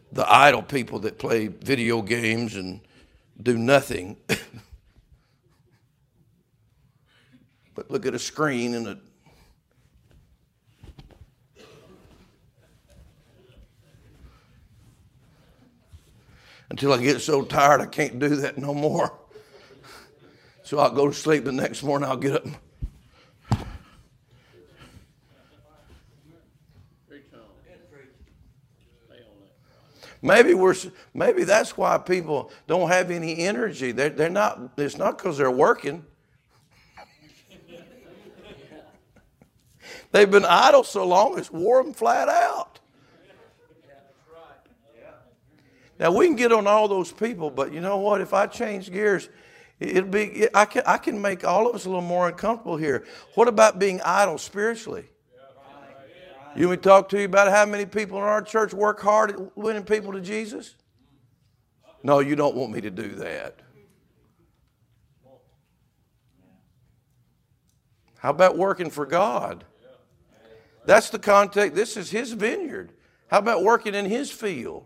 the idle people that play video games and do nothing but look at a screen and until I get so tired I can't do that no more. So I'll go to sleep the next morning. I'll get up. Maybe that's why people don't have any energy. They're not. It's not because they're working. They've been idle so long it's wore them flat out. Now we can get on all those people, but you know what? If I change gears, I can make all of us a little more uncomfortable here. What about being idle spiritually? You want me to talk to you about how many people in our church work hard at winning people to Jesus? No, you don't want me to do that. How about working for God? That's the context. This is His vineyard. How about working in His field?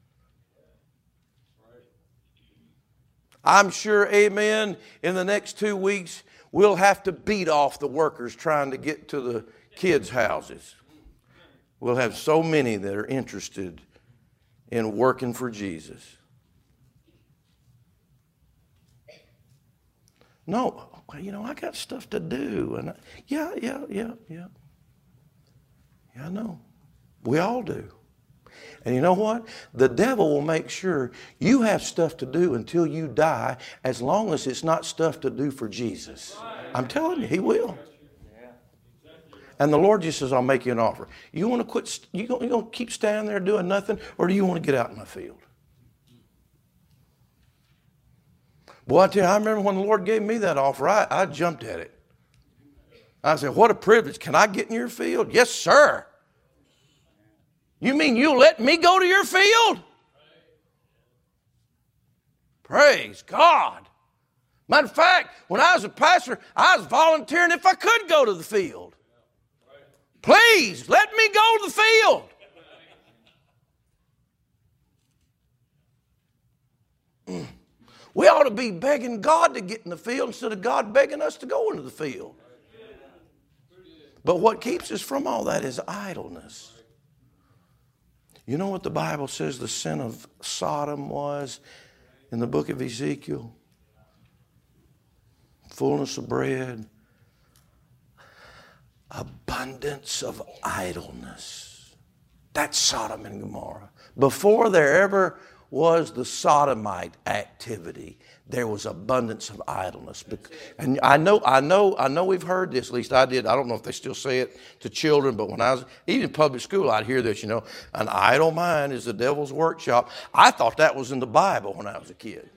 I'm sure, amen, in the next 2 weeks, we'll have to beat off the workers trying to get to the kids' houses. We'll have so many that are interested in working for Jesus. No, I got stuff to do. And yeah, I know. We all do. And you know what? The devil will make sure you have stuff to do until you die, as long as it's not stuff to do for Jesus. I'm telling you, he will. And the Lord just says, I'll make you an offer. You want to quit? You going to keep standing there doing nothing, or do you want to get out in the field? Boy, I tell you, I remember when the Lord gave me that offer, I jumped at it. I said, what a privilege. Can I get in your field? Yes, sir. You mean you'll let me go to your field? Praise God. Matter of fact, when I was a pastor, I was volunteering if I could go to the field. Please, let me go to the field. We ought to be begging God to get in the field instead of God begging us to go into the field. But what keeps us from all that is idleness. You know what the Bible says the sin of Sodom was in the book of Ezekiel? Fullness of bread, abundance of idleness. That's Sodom and Gomorrah. Before there ever was the sodomite activity, there was abundance of idleness. And I know we've heard this, at least I did. I don't know if they still say it to children, but when I was even in public school, I'd hear this, an idle mind is the devil's workshop. I thought that was in the Bible when I was a kid.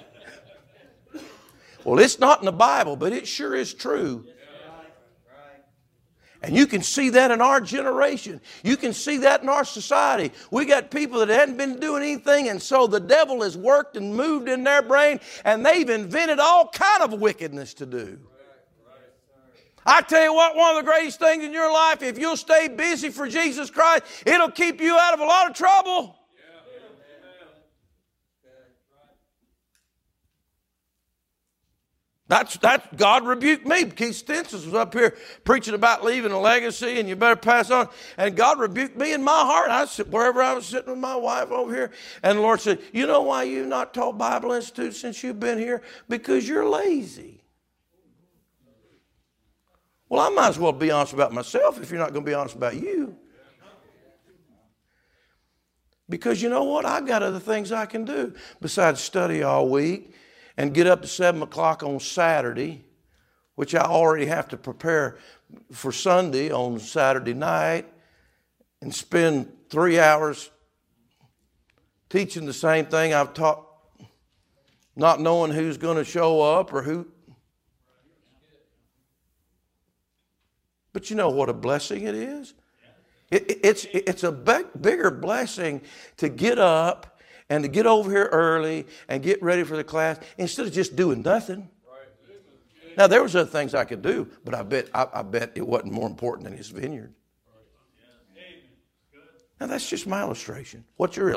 Well, it's not in the Bible, but it sure is true. And you can see that in our generation. You can see that in our society. We got people that hadn't been doing anything, and so the devil has worked and moved in their brain, and they've invented all kind of wickedness to do. I tell you what, one of the greatest things in your life, if you'll stay busy for Jesus Christ, it'll keep you out of a lot of trouble. That's God rebuked me. Keith Stinson was up here preaching about leaving a legacy and you better pass on. And God rebuked me in my heart. I sit wherever I was sitting with my wife over here. And the Lord said, you know why you've not taught Bible Institute since you've been here? Because you're lazy. Well, I might as well be honest about myself if you're not going to be honest about you. Because you know what? I've got other things I can do besides study all week and get up to 7 o'clock on Saturday, which I already have to prepare for Sunday on Saturday night, and spend 3 hours teaching the same thing I've taught, not knowing who's going to show up or who. But you know what a blessing it is? It's a bigger blessing to get up and to get over here early and get ready for the class instead of just doing nothing. Now, there was other things I could do, but I bet it wasn't more important than his vineyard. Now, that's just my illustration. What's your illustration?